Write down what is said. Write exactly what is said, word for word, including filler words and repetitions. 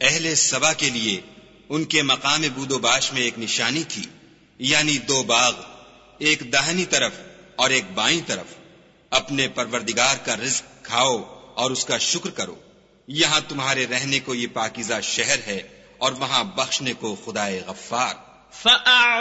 अहले सबा के लिए उनके मकाम बूदोबाश में एक निशानी थी, यानी दो बाग, एक दाहिनी तरफ और एक बाईं तरफ। अपने परवरदिगार का रिज्क खाओ और उसका शुक्र करो। यहां तुम्हारे रहने को ये पाकीज़ा शहर है और वहां बख्शने को खुदाए गफ्फार।